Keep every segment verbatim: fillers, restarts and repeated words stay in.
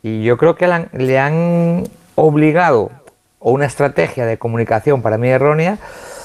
Y yo creo que le han, le han obligado, o una estrategia de comunicación para mí errónea,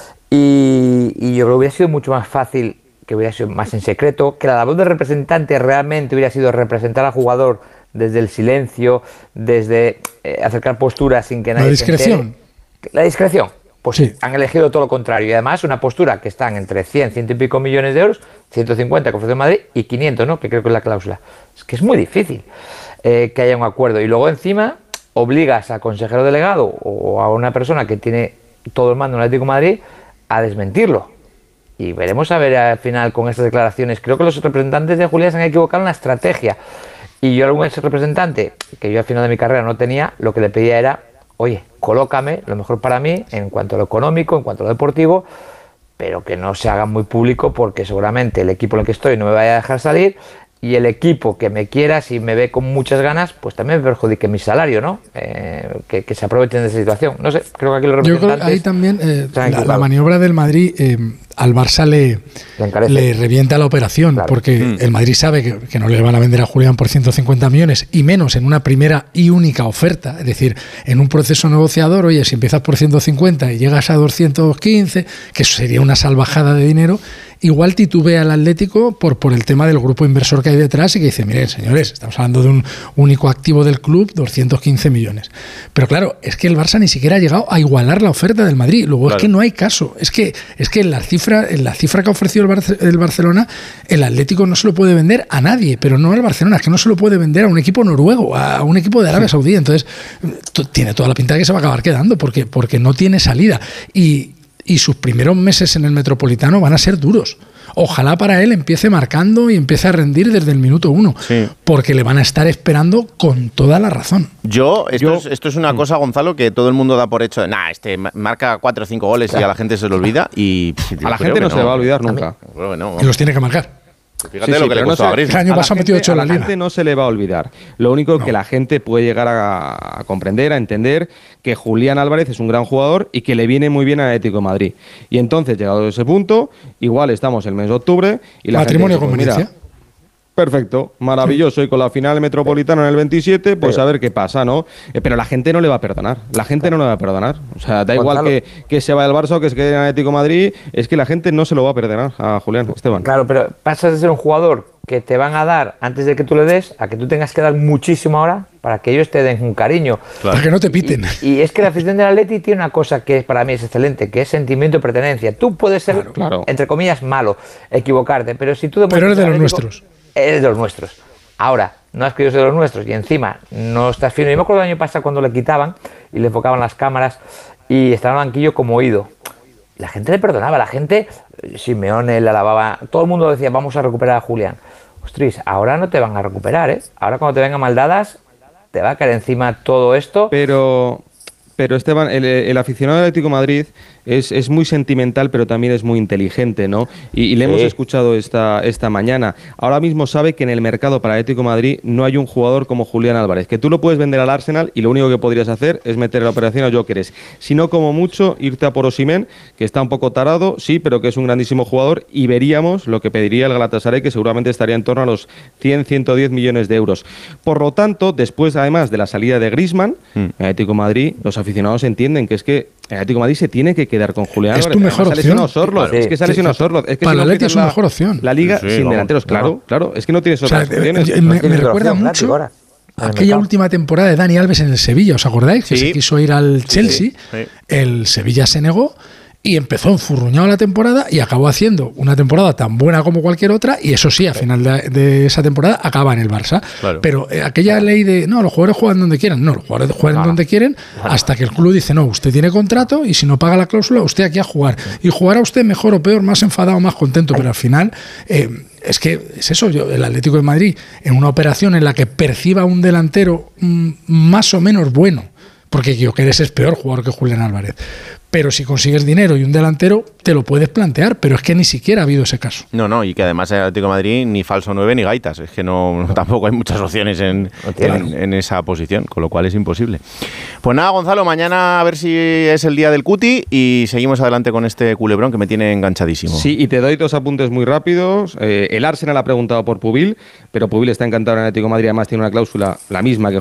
y, y yo creo que hubiera sido mucho más fácil, que hubiera sido más en secreto, que la labor del representante realmente hubiera sido representar al jugador desde el silencio, desde eh, acercar posturas sin que nadie la discreción. se entere. La discreción. Pues sí. Han elegido todo lo contrario. Y además una postura que están entre cien, ciento y pico millones de euros, ciento cincuenta que ofrece Madrid y quinientos, ¿no? Que creo que es la cláusula. Es que es muy difícil eh, que haya un acuerdo. Y luego encima obligas al consejero delegado o a una persona que tiene todo el mando en el Atlético de Madrid a desmentirlo. Y veremos a ver al final con estas declaraciones. Creo que los representantes de Julián se han equivocado en la estrategia. Y yo, algún ex representante, que yo al final de mi carrera no tenía, lo que le pedía era, oye, colócame lo mejor para mí en cuanto a lo económico, en cuanto a lo deportivo, pero que no se haga muy público porque seguramente el equipo en el que estoy no me vaya a dejar salir y el equipo que me quiera, si me ve con muchas ganas, pues también me perjudique mi salario, ¿no? Eh, que, que se aprovechen de esa situación. No sé, creo que aquí los representantes... Yo creo que ahí también eh, la, la maniobra del Madrid... Eh, al Barça le, le, le revienta la operación, claro. porque mm. el Madrid sabe que, que no le van a vender a Julián por ciento cincuenta millones, y menos en una primera y única oferta. Es decir, en un proceso negociador, oye, si empiezas por ciento cincuenta y llegas a doscientos quince, que eso sería una salvajada de dinero, igual titubea el Atlético por, por el tema del grupo inversor que hay detrás y que dice, miren, señores, estamos hablando de un único activo del club, doscientos quince millones. Pero claro, es que el Barça ni siquiera ha llegado a igualar la oferta del Madrid. Luego claro. es que no hay caso. Es que, es que las cifras en la cifra que ha ofrecido el, Barce- el Barcelona, el Atlético no se lo puede vender a nadie, pero no al Barcelona, es que no se lo puede vender a un equipo noruego, a un equipo de Arabia Saudí. Entonces, t- tiene toda la pinta de que se va a acabar quedando, porque, porque no tiene salida. Y, y sus primeros meses en el Metropolitano van a ser duros. Ojalá para él empiece marcando y empiece a rendir desde el minuto uno, sí. porque le van a estar esperando con toda la razón. Yo, esto, Yo, es, esto es una cosa, Gonzalo, que todo el mundo da por hecho. Nah, este marca cuatro o cinco goles claro. y a la gente se lo olvida. Y a la gente no, no se le va a olvidar nunca. A no. Y los tiene que marcar. Fíjate sí, lo sí, que le costó no abrir. El año pasado metió ocho en la liga. A la liga. gente no se le va a olvidar. Lo único no. que la gente puede llegar a, a comprender, a entender, que Julián Álvarez es un gran jugador y que le viene muy bien al Atlético de Madrid. Y entonces, llegado a ese punto, igual estamos el mes de octubre y la matrimonio gente con conveniencia. Perfecto, maravilloso. Y con la final metropolitana en el veintisiete, pues a ver qué pasa, ¿no? Eh, pero la gente no le va a perdonar. La gente no le va a perdonar. O sea, da igual que, que se vaya al Barça o que se quede en Atlético de Madrid, es que la gente no se lo va a perdonar a Julián, Esteban. Claro, pero pasas de ser un jugador que te van a dar antes de que tú le des, a que tú tengas que dar muchísimo ahora para que ellos te den un cariño. Claro. Para que no te piten. Y, y es que la afición del Atleti tiene una cosa que para mí es excelente, que es sentimiento de pertenencia. Tú puedes ser, claro, claro. entre comillas, malo, equivocarte, pero si tú demuestras... Pero eres de los Atlético, nuestros. Eres de los nuestros. Ahora, no has querido ser de los nuestros y encima no estás fino. Yo me acuerdo el año pasado cuando le quitaban y le enfocaban las cámaras y estaba en el banquillo como oído. La gente le perdonaba, la gente, Simeone le alababa, todo el mundo decía, vamos a recuperar a Julián. Ostras, ahora no te van a recuperar, ¿eh? Ahora cuando te vengan maldadas, te va a caer encima todo esto. Pero... Pero Esteban, el, el aficionado del Atlético de Madrid es, es muy sentimental, pero también es muy inteligente, ¿no? Y, y le sí. hemos escuchado esta, esta mañana. Ahora mismo sabe que en el mercado para el Atlético de Madrid no hay un jugador como Julián Álvarez, que tú lo puedes vender al Arsenal y lo único que podrías hacer es meter la operación a Gyökeres. Si no, como mucho, irte a por Osimhen, que está un poco tarado, sí, pero que es un grandísimo jugador, y veríamos lo que pediría el Galatasaray, que seguramente estaría en torno a los cien, ciento diez millones de euros. Por lo tanto, después, además de la salida de Griezmann, mm. en el Atlético de Madrid, los aficionados entienden que es que el Atlético de Madrid se tiene que quedar con Julián es Álvarez. Tu mejor opción. Sorlos. Sí. Es que se ha lesionado Sorlos. Es que para si el no Atlético es su mejor opción. La liga sí, sin vamos, delanteros, claro, no. claro. Es que no tienes otras o sea, opciones. Me, me, me recuerda mucho aquella última temporada de Dani Alves en el Sevilla, ¿os acordáis? Que sí. se quiso ir al Chelsea, sí, sí. el Sevilla se negó y empezó enfurruñado la temporada y acabó haciendo una temporada tan buena como cualquier otra, y eso sí, a final de, de esa temporada acaba en el Barça. Claro. Pero eh, aquella ley de, no, los jugadores juegan donde quieran, no, los jugadores juegan ah. donde quieren, ah. hasta que el club dice, no, usted tiene contrato y si no paga la cláusula, usted aquí a jugar. Y jugará usted mejor o peor, más enfadado o más contento, pero al final... Eh, es que es eso, yo, el Atlético de Madrid, en una operación en la que perciba un delantero mm, más o menos bueno, porque Gyökeres es peor jugador que Julián Álvarez, pero si consigues dinero y un delantero, te lo puedes plantear, pero es que ni siquiera ha habido ese caso. No, no, y que además el Atlético de Madrid ni falso nueve ni gaitas, es que no, no tampoco hay muchas opciones en, en, en esa posición, con lo cual es imposible. Pues nada, Gonzalo, mañana a ver si es el día del cuti y seguimos adelante con este culebrón que me tiene enganchadísimo. Sí, y te doy dos apuntes muy rápidos. Eh, el Arsenal ha preguntado por Pubil, pero Pubil está encantado en el Atlético de Madrid, además tiene una cláusula la misma que